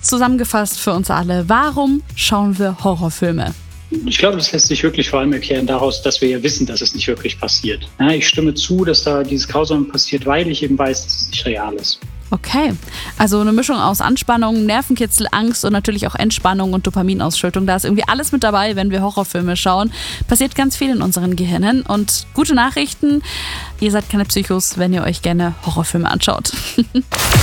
zusammengefasst für uns alle, warum schauen wir Horrorfilme? Ich glaube, das lässt sich wirklich vor allem erklären daraus, dass wir ja wissen, dass es nicht wirklich passiert. Ja, ich stimme zu, dass da dieses Grausame passiert, weil ich eben weiß, dass es nicht real ist. Okay, also eine Mischung aus Anspannung, Nervenkitzel, Angst und natürlich auch Entspannung und Dopaminausschüttung. Da ist irgendwie alles mit dabei, wenn wir Horrorfilme schauen. Passiert ganz viel in unseren Gehirnen. Und gute Nachrichten, ihr seid keine Psychos, wenn ihr euch gerne Horrorfilme anschaut.